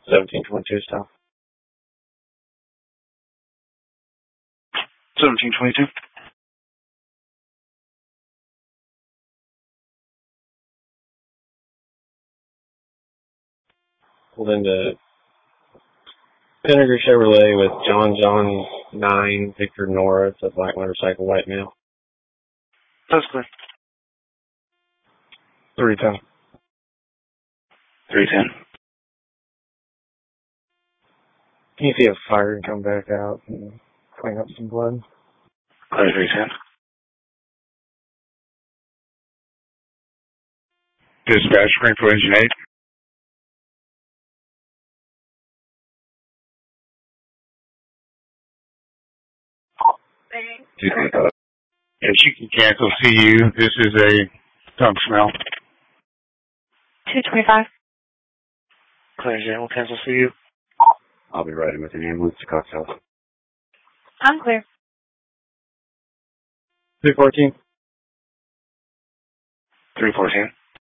1722 style. 1722. Pulled into Vinegar Chevrolet with John 9, Victor Nora. It's a black motorcycle, white male. That's clear. 310. 310. Can you see a fire and come back out and clean up some blood? Clear 310. Dispatch, Springfield Engine 8. Yes, you can cancel CU. This is a dump smell. 225. Clear, Jan. We'll cancel CU. I'll be riding with an ambulance to Cox House. I'm clear. 314. 314.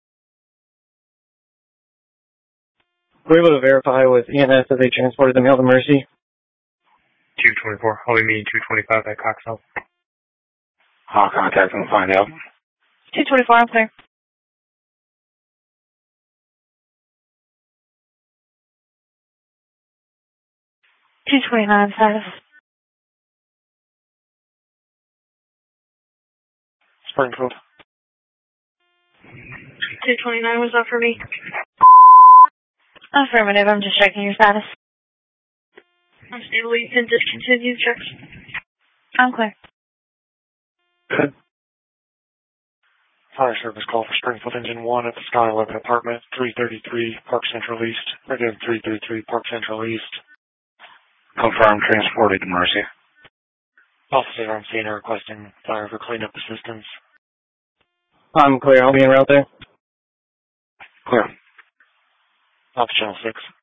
We're able to verify with ENS that they transported the male to Mercy. 224. I'll be meeting 225 at Cox House. I'll contact them and find out. 224, I'm clear. 229 status. Springfield. 229 was up for me. Affirmative, I'm just checking your status. I'm stable, you can discontinue checks. I'm clear. Good. Fire service call for Springfield Engine 1 at the Sky 11 apartment, 333 Park Central East. Again, 333 Park Central East. Confirmed transported to Mercy. Officers on scene are requesting fire for cleanup assistance. I'm clear. I'll be en route there. Clear. Off Channel 6.